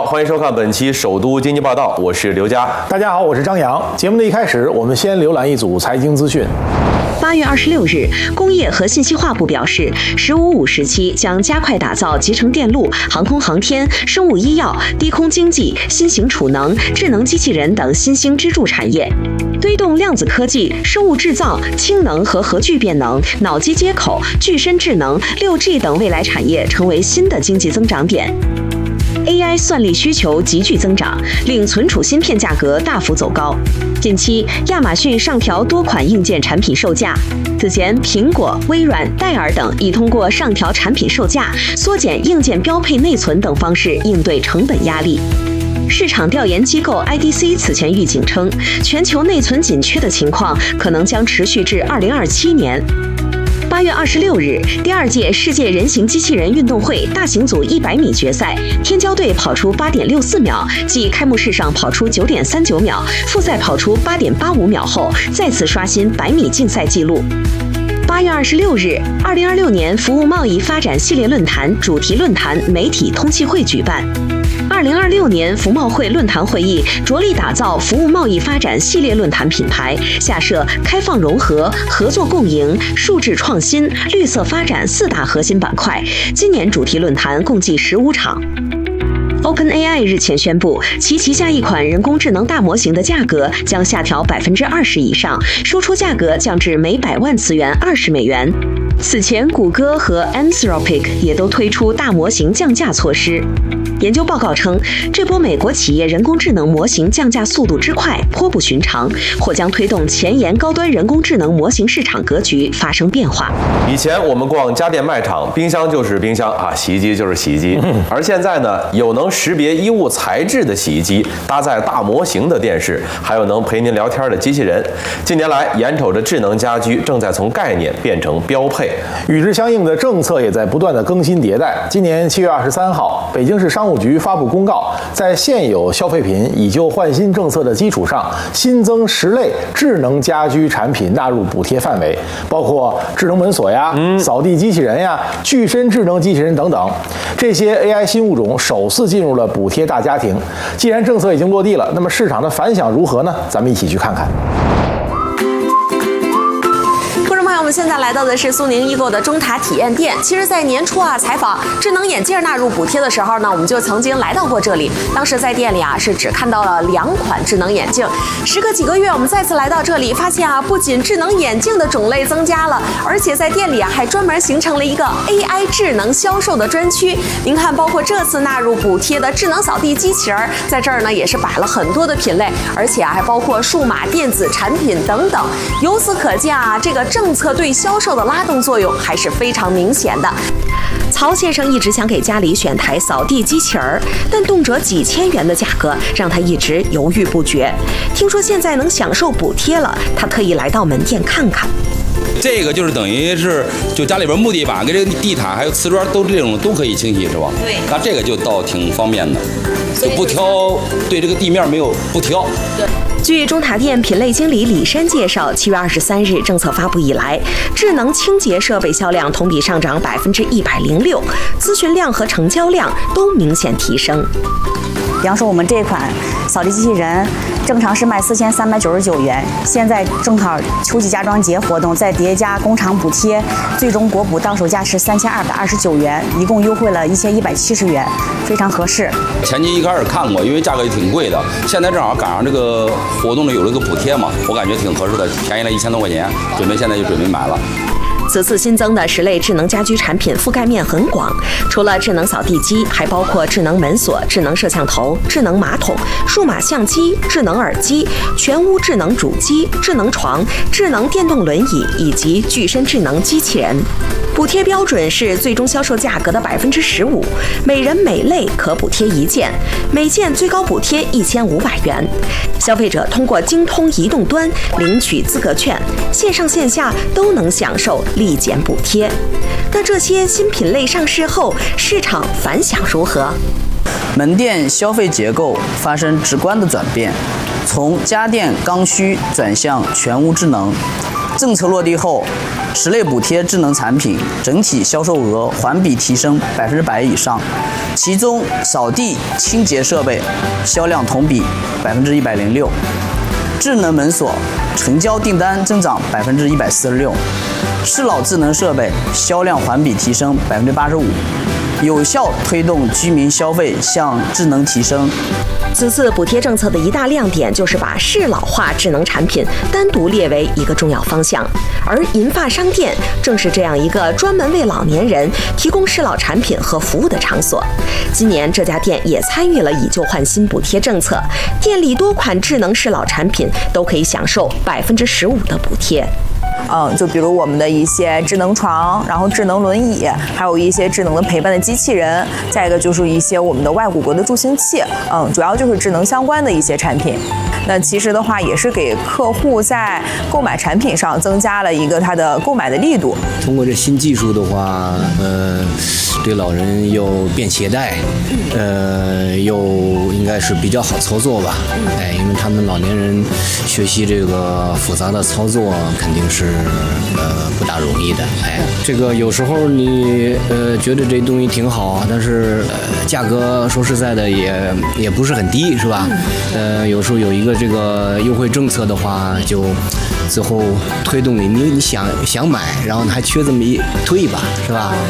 欢迎收看本期首都经济报道，我是刘佳。 大家好，我是张扬。节目的一开始，我们先浏览一组财经资讯。 8月26日，工业和信息化部表示，“15+5”时期将加快打造集成电路、航空航天、生物医药、低空经济、新型储能、智能机器人等新兴支柱产业，推动量子科技、生物制造、氢能和核聚变能、脑机接口、具身智能、6G 等未来产业成为新的经济增长点。AI 算力需求急剧增长，令存储芯片价格大幅走高。近期，亚马逊上调多款硬件产品售价。此前，苹果、微软、戴尔等已通过上调产品售价、缩减硬件标配内存等方式应对成本压力。市场调研机构 IDC 此前预警称，全球内存紧缺的情况可能将持续至2027年。8月26日，第2届世界人形机器人运动会大型组100米决赛，天骄队跑出8.64秒，继开幕式上跑出9.39秒，复赛跑出8.85秒后，再次刷新100米竞赛纪录。8月26日，2026年服务贸易发展系列论坛主题论坛媒体通气会举办。2026年服贸会论坛会议着力打造服务贸易发展系列论坛品牌，下设开放融合、合作共赢、数字创新、绿色发展4大核心板块。今年主题论坛共计15场。OpenAI 日前宣布，其旗下一款人工智能大模型的价格将下调20%以上，输出价格降至每100万词元20美元。此前，谷歌和 Anthropic 也都推出大模型降价措施。研究报告称，这波美国企业人工智能模型降价速度之快颇不寻常，或将推动前沿高端人工智能模型市场格局发生变化。 以前我们逛家电卖场，冰箱就是冰箱啊，洗衣机就是洗衣机。而现在呢，有能识别衣物材质的洗衣机，搭载大模型的电视，还有能陪您聊天的机器人。近年来，眼瞅着智能家居正在从概念变成标配， 与之相应的政策也在不断的更新迭代。今年7月23号，北京市商务局发布公告，在现有消费品以旧换新政策的基础上，新增10类智能家居产品纳入补贴范围，包括智能门锁呀、扫地机器人呀、具身智能机器人等等。这些 AI 新物种首次进入了补贴大家庭。既然政策已经落地了，那么市场的反响如何呢？咱们一起去看看。 我们现在来到的是苏宁易购的中塔体验店。其实，在年初采访智能眼镜纳入补贴的时候呢，我们就曾经来到过这里。当时在店里是只看到了2款智能眼镜。时隔几个月，我们再次来到这里，发现不仅智能眼镜的种类增加了，而且在店里还专门形成了一个 AI 智能销售的专区。您看，包括这次纳入补贴的智能扫地机器人，在这儿呢也是摆了很多的品类，而且还包括数码电子产品等等。由此可见这个政策对销售的拉动作用还是非常明显的。曹先生一直想给家里选台扫地机器人，但动辄几千元的价格让他一直犹豫不决。听说现在能享受补贴了，他特意来到门店看看。 这个就是等于是就家里边木地板跟这个地毯还有瓷砖都这种都可以清洗是吧？ 对。 那这个就倒挺方便的，就不挑，对这个地面没有不挑。 对。 据中塔店品类经理李山介绍，7月23日政策发布以来，智能清洁设备销量同比上涨106%，咨询量和成交量都明显提升。 比方说，我们这款扫地机器人正常是卖4399元，现在正好秋季家装节活动，再叠加工厂补贴，最终国补到手价是3229元，一共优惠了1170元，非常合适。 前期一开始看过，因为价格也挺贵的，现在正好赶上这个活动里有了个补贴嘛，我感觉挺合适的，便宜了1000多块钱，现在就准备买了。 此次新增的10类智能家居产品覆盖面很广，除了智能扫地机，还包括智能门锁、智能摄像头、智能马桶、数码相机、智能耳机、全屋智能主机、智能床、智能电动轮椅以及具身智能机器人。补贴标准是最终销售价格的15%，每人每类可补贴1件，每件最高补贴1500元。消费者通过京通移动端领取资格券，线上线下都能享受立减补贴。那这些新品类上市后，市场反响如何？ 门店消费结构发生直观的转变，从家电刚需转向全屋智能。 政策落地后，室内补贴智能产品整体销售额环比提升100%以上，其中扫地清洁设备销量同比106%，智能门锁成交订单增长146%，适老智能设备销量环比提升85%，有效推动居民消费向智能提升。 此次补贴政策的一大亮点就是把适老化智能产品单独列为一个重要方向，而银发商店正是这样一个专门为老年人提供适老产品和服务的场所。今年这家店也参与了以旧换新补贴政策，店里多款智能适老产品都可以享受15%的补贴。 就比如我们的一些智能床，然后智能轮椅，还有一些智能的陪伴的机器人，再一个就是一些我们的外骨骼的助行器，主要就是智能相关的一些产品。那其实的话，也是给客户在购买产品上增加了一个他的购买的力度。 通过这新技术的话，对老人又便携带，又应该是比较好操作吧。因为他们老年人学习这个复杂的操作肯定是不大容易的。这个有时候你觉得这东西挺好，但是价格说实在的也不是很低，是吧？有时候有一个这个优惠政策的话，就最后推动你想买，然后还缺这么一推一把，是吧？